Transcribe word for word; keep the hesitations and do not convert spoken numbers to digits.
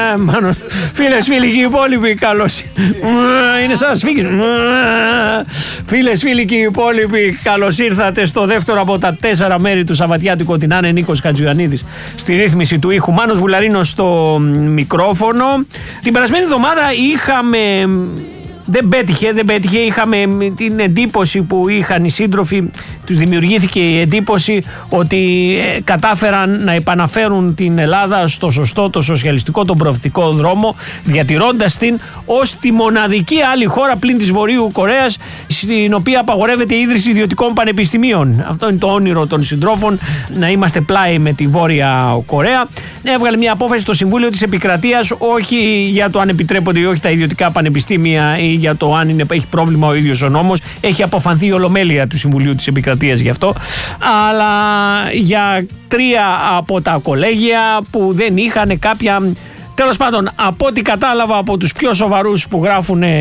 Μάνος, φίλες, φίλοι και οι υπόλοιποι, καλώς. Είναι σαν να σφίγγεις. Φίλες, φίλοι και οι υπόλοιποι, καλώς ήρθατε στο δεύτερο από τα τέσσερα μέρη του Σαββατιάτικου. Την είναι Νίκος Χατζιωαννίδης στη ρύθμιση του ήχου, Μάνος Βουλαρίνος στο μικρόφωνο. Την περασμένη εβδομάδα είχαμε... Δεν πέτυχε, δεν πέτυχε. Είχαμε την εντύπωση που είχαν οι σύντροφοι, τους δημιουργήθηκε η εντύπωση ότι ε, κατάφεραν να επαναφέρουν την Ελλάδα στο σωστό, το σοσιαλιστικό, τον προοδευτικό δρόμο, διατηρώντας την ως τη μοναδική άλλη χώρα πλην της Βορείου Κορέας, στην οποία απαγορεύεται η ίδρυση ιδιωτικών πανεπιστημίων. Αυτό είναι το όνειρο των συντρόφων, να είμαστε πλάι με τη Βόρεια Κορέα. Έβγαλε μια απόφαση στο Συμβούλιο της Επικρατείας, όχι για το αν επιτρέπονται ή όχι τα ιδιωτικά πανεπιστήμια ή για το αν είναι, έχει πρόβλημα ο ίδιος ο νόμος. Έχει αποφανθεί η Ολομέλεια του Συμβουλίου της Επικρατείας γι' αυτό. Αλλά για τρία από τα κολέγια που δεν είχαν κάποια... Τέλος πάντων, από ό,τι κατάλαβα από τους πιο σοβαρούς που γράφουν